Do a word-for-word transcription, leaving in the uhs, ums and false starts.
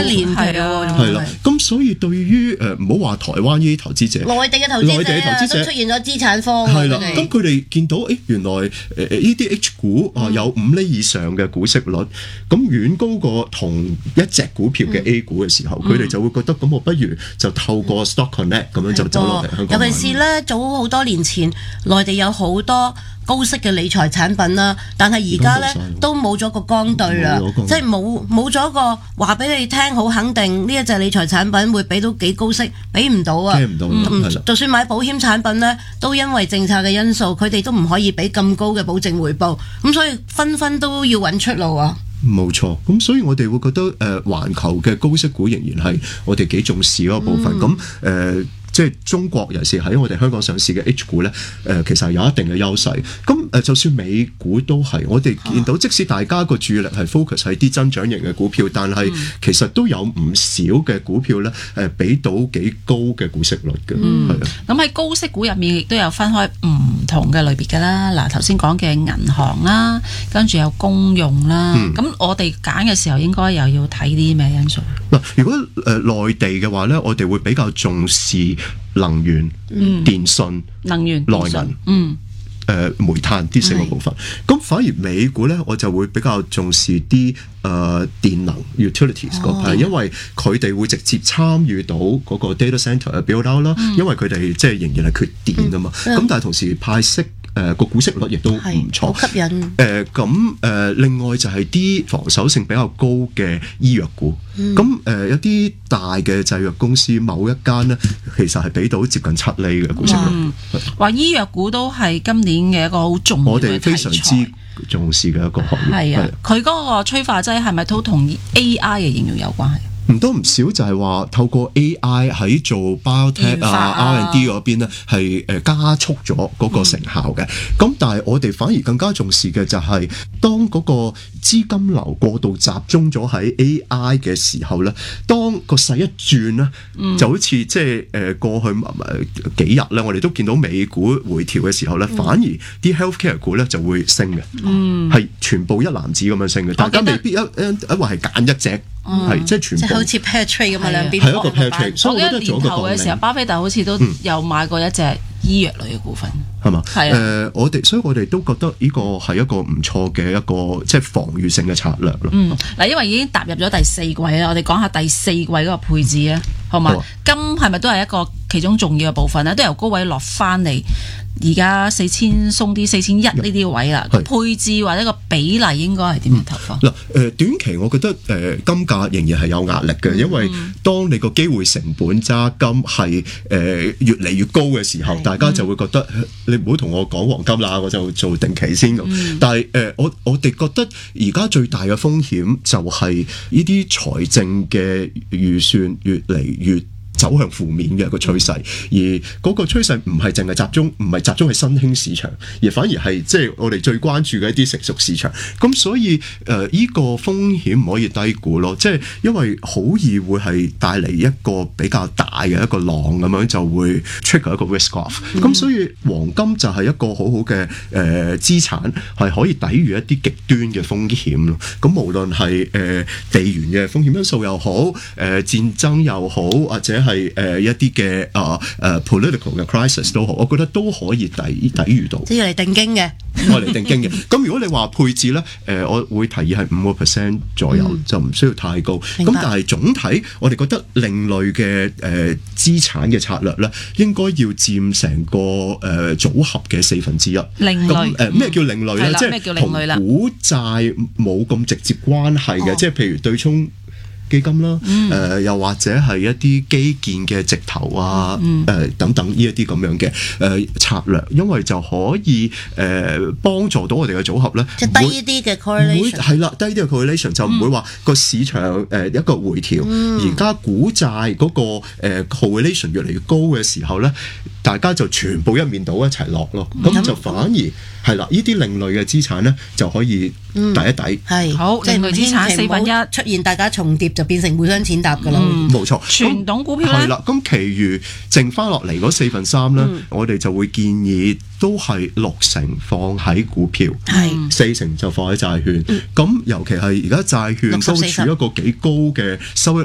年係啊， 係啦。咁所以對於誒唔好話台灣呢啲投資者， 內地嘅投資者， 內地嘅投資者都出現咗資產荒。 係啦，咁佢哋見到誒原來誒呢啲 H 股啊有五厘以上嘅股息率，咁遠高過同一隻股票嘅 A 股嘅時候，佢哋、嗯、就會覺得咁我不如就透過 Stock Connect 咁樣就走落嚟香港。 尤其是咧，早好多年前，內地有好多高息嘅理財產品啦，但係而家咧都冇咗個光對啦，即係冇冇咗個話俾你聽好肯定呢一隻理財產品會俾到幾高息，俾唔到啊！ 聽唔到， 嗯、就算買保險產品咧，都因為政策嘅因素，佢哋都唔可以俾咁高嘅保證回報，咁所以紛紛都要揾出路啊！ 冇錯，咁所以我哋會覺得誒、呃，環球嘅高息股仍然係我哋幾重視嗰個部分。咁誒、嗯。即係中國尤其是喺我哋香港上市嘅 H 股咧，誒、呃、其實係有一定嘅優勢。咁誒、呃，就算美股都係，我哋見到即使大家個注意力係 focus 喺啲增長型嘅股票，但係其實都有唔少嘅股票咧，誒、呃、俾到幾高嘅股息率嘅。 嗯， 係啊。 咁喺高息股入面亦都有分開唔同嘅類別㗎啦。嗱，頭先講嘅銀行啦，跟住有公用啦。咁、嗯、我哋揀嘅時候應該又要睇啲咩因素？ 嗱，如果誒、呃、內地嘅話咧，我哋會比較重視能源、嗯、電信、 能源、 內銀、 嗯、 誒、呃、煤炭啲四個部分。咁反而美股咧，我就會比較重視啲誒、呃、電能 utilities 嗰批、哦，因為佢哋會直接參與到嗰個 data center 嘅 build out 啦、嗯，因為佢哋即係仍然係缺電啊嘛。咁、嗯、但係同時派息。誒、呃、個股息率亦都唔錯， 好吸引。 誒咁誒，另外就係啲防守性比較高嘅醫藥股。咁誒、嗯呃、有啲大嘅製藥公司，某一間呢，其實係俾到接近七厘嘅股息率。 話醫藥股都係今年嘅一個好重要嘅題材， 我哋非常之重視嘅一個行業。 係啊，佢嗰個催化劑係咪都同 A I 嘅應用有關係？ 唔多唔少就係話透過 A I 喺做 biotech 啊 R and D 嗰邊咧，係誒加速咗嗰個成效嘅。咁、嗯、但係我哋反而更加重視嘅就係當嗰個資金流過度集中咗喺 A I 嘅時候咧，當個勢一轉咧、嗯，就好似即係誒過去幾日咧，我哋都見到美股回調嘅時候咧、嗯，反而啲 healthcare 股咧就會升嘅，係、嗯、全部一籃子咁樣升嘅。大家未必一一一話係揀一隻。係、嗯，即係全部， 即係好似 pair trade 咁啊，兩邊係一個 pair trade。所以我覺得做一個年頭嘅時候，巴菲特好似都有買過一隻醫藥類嘅股份， 係、嗯、嘛？係誒、呃，我哋所以我哋都覺得呢個係一個唔錯嘅一個即係防禦性嘅策略咯。 嗯，嗱，因為已經踏入咗第四季啦，我哋講下第四季嗰個配置啊，好嘛？金係咪都係一個其中重要嘅部分咧？都由高位落翻嚟。而家四千鬆啲四千一呢啲位啦，配置或者個比例應該係點樣投放？嗱、 嗯，誒、呃、短期我覺得誒、呃、金價仍然係有壓力嘅、嗯，因為當你個機會成本揸金係誒、呃、越嚟越高嘅時候，大家就會覺得、嗯、你唔好同我講黃金啦，我就做定期先咁、嗯。但係誒、呃、我我哋覺得而家最大嘅風險就係呢啲財政嘅預算越嚟越走向負面嘅一個趨勢，而嗰個趨勢唔係淨係集中，唔係集中喺新興市場，而反而係即係我哋最關注嘅一啲成熟市場。咁所以誒，依、呃這個風險唔可以低估咯，即係因為好易會係帶嚟一個比較大嘅一個浪咁樣，就會 trigger 一個 risk off。咁、嗯、所以黃金就係一個好好嘅誒資產，係可以抵禦一啲極端嘅風險咯。咁無論係誒、呃、地緣嘅風險因素又好，誒、呃、戰爭又好，或者係誒、呃、一啲嘅啊誒 political 嘅 crisis 都好，我覺得都可以抵抵禦到。 即係嚟定經嘅， 我嚟定經嘅。咁如果你話配置咧，誒、呃、我會提議係五個 percent 左右，嗯、就唔需要太高。咁但係總體我哋覺得另類嘅誒資產嘅策略咧，應該要佔成個誒、呃、組合嘅四分之一。 另類誒咩、呃、叫另類咧？即係同股債冇咁直接關係嘅，即係譬如對沖基金啦，誒、嗯呃、又或者係一啲基建嘅直投啊，誒、嗯呃、等等呢一啲咁樣嘅誒、呃、策略，因為就可以誒幫、呃、助到我哋嘅組合咧， 即係低啲嘅 correlation， 係啦，低啲嘅 correlation 就唔會話個市場誒、呃、一個回調，而家股債嗰個誒 correlation 越嚟越高嘅時候咧，大家就全部一面倒一齊落咯，咁、嗯、就反而係啦，呢啲另類嘅資產咧就可以抵一抵， 係、嗯、好，即係另類資產四分一出現大家重疊就變成互相踐踏噶啦， 冇、嗯、錯。 傳統股票咧係啦，咁其餘剩翻落嚟嗰四分三咧、嗯，我哋就會建議都係六成放喺股票，係四成就放喺債券。咁、嗯、尤其係而家債券都處一個幾高嘅收益